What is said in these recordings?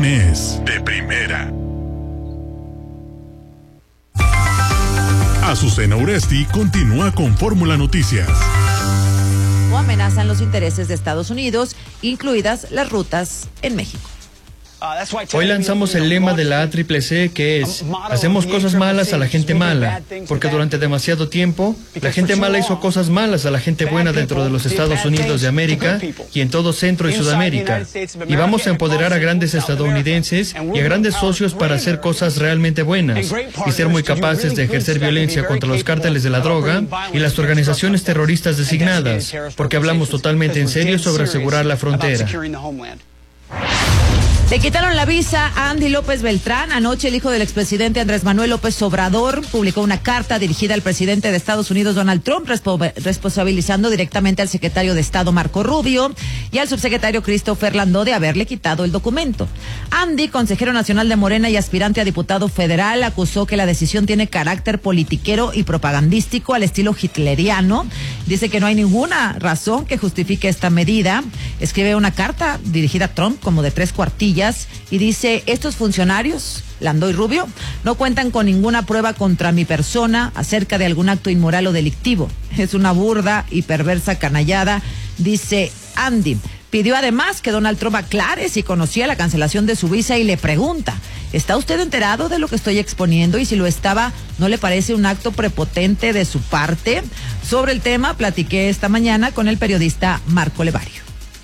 información es de primera. Azucena Uresti continúa con Fórmula Noticias. O amenazan los intereses de Estados Unidos, incluidas las rutas en México. Hoy lanzamos el lema de la ACCC, que es: hacemos cosas malas a la gente mala, porque durante demasiado tiempo la gente mala hizo cosas malas a la gente buena dentro de los Estados Unidos de América y en todo Centro y Sudamérica. Y vamos a empoderar a grandes estadounidenses y a grandes socios para hacer cosas realmente buenas y ser muy capaces de ejercer violencia contra los cárteles de la droga y las organizaciones terroristas designadas, porque hablamos totalmente en serio sobre asegurar la frontera. Le quitaron la visa a Andy López Beltrán. Anoche el hijo del expresidente Andrés Manuel López Obrador publicó una carta dirigida al presidente de Estados Unidos, Donald Trump, responsabilizando directamente al secretario de Estado, Marco Rubio, y al subsecretario Christopher Landó de haberle quitado el documento. Andy, consejero nacional de Morena y aspirante a diputado federal, acusó que la decisión tiene carácter politiquero y propagandístico al estilo hitleriano. Dice que no hay ninguna razón que justifique esta medida. Escribe una carta dirigida a Trump como de 3 cuartillas y dice: estos funcionarios, Landó y Rubio, no cuentan con ninguna prueba contra mi persona acerca de algún acto inmoral o delictivo. Es una burda y perversa canallada, dice Andy. Pidió además que Donald Trump aclare si conocía la cancelación de su visa y le pregunta: ¿está usted enterado de lo que estoy exponiendo? Y si lo estaba, ¿no le parece un acto prepotente de su parte? Sobre el tema platiqué esta mañana con el periodista Marco Levario.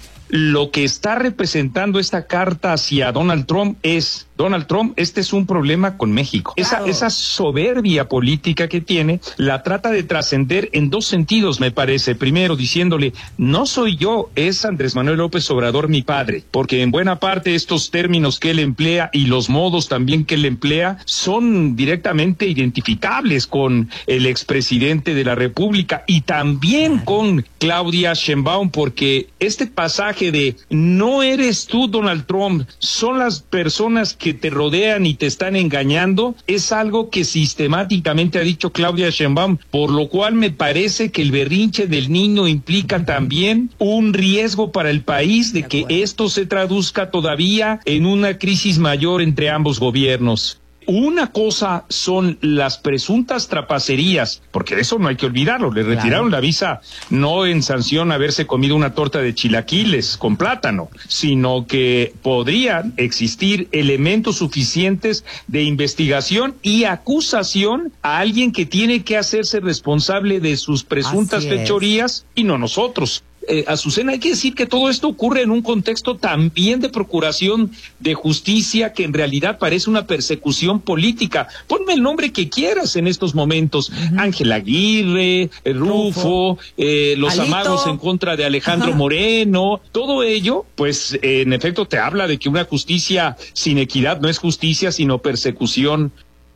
Lo que está representando esta carta hacia Donald Trump es: Donald Trump, este es un problema con México. Claro. Esa soberbia política que tiene la trata de trascender en 2 sentidos, me parece. Primero, diciéndole: no soy yo, es Andrés Manuel López Obrador mi padre, porque en buena parte estos términos que él emplea y los modos también que él emplea son directamente identificables con el expresidente de la República y también con Claudia Sheinbaum, porque este pasaje de no eres tú, Donald Trump, son las personas que te rodean y te están engañando, es algo que sistemáticamente ha dicho Claudia Sheinbaum, por lo cual me parece que el berrinche del niño implica también un riesgo para el país de que esto se traduzca todavía en una crisis mayor entre ambos gobiernos. Una cosa son las presuntas trapacerías, porque de eso no hay que olvidarlo. Le retiraron la visa no en sanción a haberse comido una torta de chilaquiles con plátano, sino que podrían existir elementos suficientes de investigación y acusación a alguien que tiene que hacerse responsable de sus presuntas fechorías y no nosotros. Azucena, hay que decir que todo esto ocurre en un contexto también de procuración de justicia que en realidad parece una persecución política. Ponme el nombre que quieras en estos momentos. Ángel Aguirre, Rufo, los Alito. Amagos en contra de Alejandro Moreno. Todo ello, pues, en efecto te habla de que una justicia sin equidad no es justicia, sino persecución.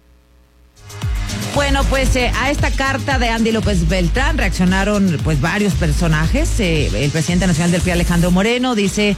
Bueno, pues a esta carta de Andy López Beltrán reaccionaron pues varios personajes. El presidente nacional del PRI, Alejandro Moreno, dice